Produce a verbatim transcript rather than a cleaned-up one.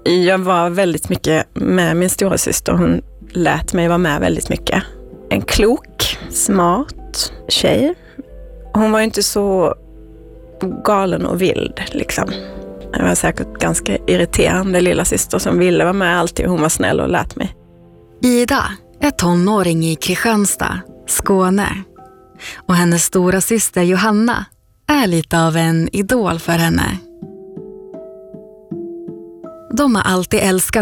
Jag var väldigt mycket med min stora syster. Hon lät mig vara med väldigt mycket. En klok, smart tjej. Hon var inte så galen och vild liksom. Jag var säkert ganska irriterande lilla syster som ville vara med alltid. Hon var snäll och lät mig. Ida är tonåring i Kristianstad, Skåne. Och hennes stora syster Johanna är lite av en idol för henne. De har alltid älskat